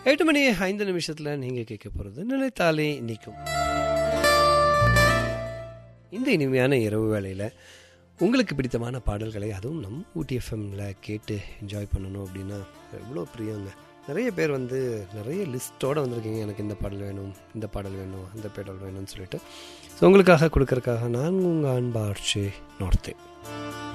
8:05 நீங்கள் கேட்க போகிறது நினைத்தாலே இனிக்கும். இந்த இனிமையான இரவு வேளையில் உங்களுக்கு பிடித்தமான பாடல்களை அதுவும் நம் ஊட்டி எஃப்எம்மில் கேட்டு என்ஜாய் பண்ணணும் அப்படின்னா எவ்வளோ பிரியங்க. நிறைய பேர் நிறைய லிஸ்ட்டோடு வந்திருக்கீங்க. எனக்கு இந்த பாடல் வேணும், இந்த பாடல் வேணும், அந்த பாடல் வேணும்னு சொல்லிட்டு. ஸோ உங்களுக்காக கொடுக்கறதுக்காக நான் உங்கள் அன்பு ஆர்ச்சி நார்த்தே.